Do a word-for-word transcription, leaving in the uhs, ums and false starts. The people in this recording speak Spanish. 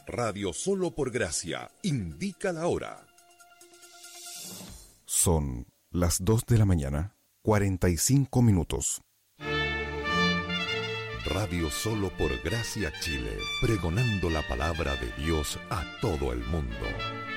Radio Solo por Gracia indica la hora. Son las dos de la mañana, cuarenta y cinco minutos. Radio Solo por Gracia Chile, pregonando la palabra de Dios a todo el mundo.